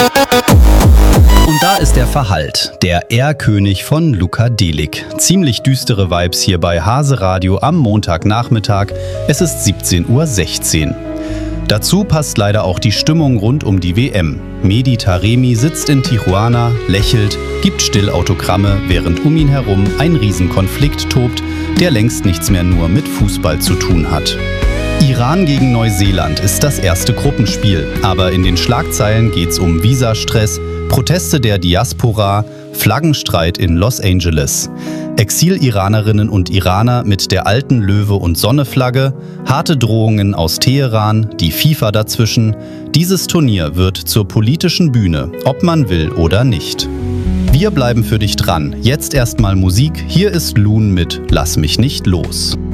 Und da ist der Verhallt, der Erlkönig von Luka Delic. Ziemlich düstere Vibes hier bei Hase Radio am Montagnachmittag. Es ist 17:16 Uhr. Dazu passt leider auch die Stimmung rund um die WM. Mehdi Taremi sitzt in Tijuana, lächelt, gibt Stillautogramme, während um ihn herum ein Riesenkonflikt tobt, der längst nichts mehr nur mit Fußball zu tun hat. Iran gegen Neuseeland ist das erste Gruppenspiel, aber in den Schlagzeilen geht's um Visastress, Proteste der Diaspora, Flaggenstreit in Los Angeles, Exil-Iranerinnen und Iraner mit der alten Löwe- und Sonne-Flagge, harte Drohungen aus Teheran, die FIFA dazwischen. Dieses Turnier wird zur politischen Bühne, ob man will oder nicht. Wir bleiben für dich dran. Jetzt erstmal Musik. Hier ist Loon mit Lass mich nicht los.